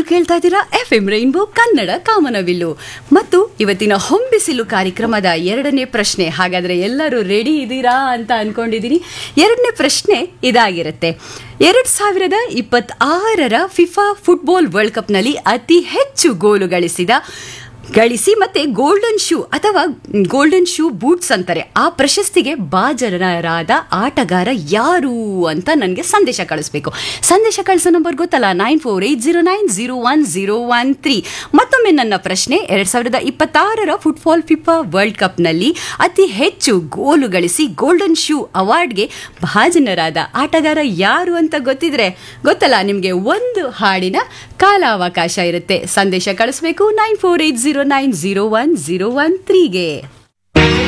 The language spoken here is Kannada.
ಕೇಳ್ತಾ ಇದ್ದೀರಾ FM ರೈನ್ಬೋ ಕನ್ನಡ ಕಾಮನಬಿಲ್ಲು ಮತ್ತು ಇವತ್ತಿನ ಹೊಂಬಿಸಿಲು ಕಾರ್ಯಕ್ರಮದ ಎರಡನೇ ಪ್ರಶ್ನೆ. ಹಾಗಾದ್ರೆ ಎಲ್ಲರೂ ರೆಡಿ ಇದ್ದೀರಾ ಅಂತ ಅನ್ಕೊಂಡಿದ್ದೀನಿ. ಎರಡನೇ ಪ್ರಶ್ನೆ ಇದಾಗಿರುತ್ತೆ. 2026 ಫಿಫಾ ಫುಟ್ಬಾಲ್ ವರ್ಲ್ಡ್ ಕಪ್ನಲ್ಲಿ ಅತಿ ಹೆಚ್ಚು ಗೋಲು ಗಳಿಸಿ ಮತ್ತೆ ಗೋಲ್ಡನ್ ಶೂ ಅಥವಾ ಗೋಲ್ಡನ್ ಶೂ ಬೂಟ್ಸ್ ಅಂತಾರೆ, ಆ ಪ್ರಶಸ್ತಿಗೆ ಭಾಜನರಾದ ಆಟಗಾರ ಯಾರು ಅಂತ ನನಗೆ ಸಂದೇಶ ಕಳಿಸ್ಬೇಕು. ಸಂದೇಶ ಕಳಿಸೋ ನಂಬರ್ ಗೊತ್ತಲ್ಲ, 9480901013. ಮತ್ತೊಮ್ಮೆ ನನ್ನ ಪ್ರಶ್ನೆ, 2026 ಫುಟ್ಬಾಲ್ ಫಿಫಾ ವರ್ಲ್ಡ್ ಕಪ್ನಲ್ಲಿ ಅತಿ ಹೆಚ್ಚು ಗೋಲು ಗಳಿಸಿ ಗೋಲ್ಡನ್ ಶೂ ಅವಾರ್ಡ್ಗೆ ಭಾಜನರಾದ ಆಟಗಾರ ಯಾರು ಅಂತ ಗೊತ್ತಲ್ಲ ನಿಮಗೆ, ಒಂದು ಹಾಡಿನ ಕಾಲಾವಕಾಶ ಇರುತ್ತೆ. ಸಂದೇಶ ಕಳಿಸ್ಬೇಕು 9480901013ಗೆ.